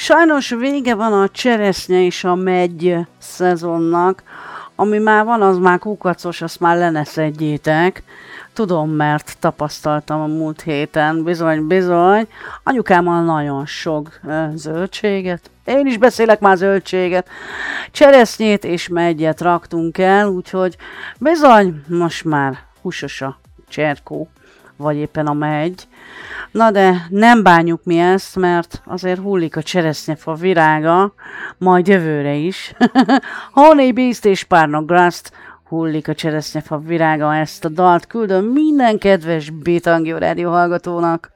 Sajnos vége van a cseresznye és a megy szezonnak. Ami már van, az már kukacos, azt már le ne szedjétek. Tudom, mert tapasztaltam a múlt héten, bizony. Anyukámmal nagyon sok zöldséget. Én is beszélek már zöldséget. Cseresznyét és meggyet raktunk el, úgyhogy bizony, most már húsos a cserkó, vagy éppen a megy. Na de nem bánjuk mi ezt, mert azért hullik a cseresznyefa virága, majd jövőre is. Honey Beast és Parnogrust, hullik a cseresznyefa virága, ezt a dalt küldöm minden kedves Beat Hungary rádió hallgatónak.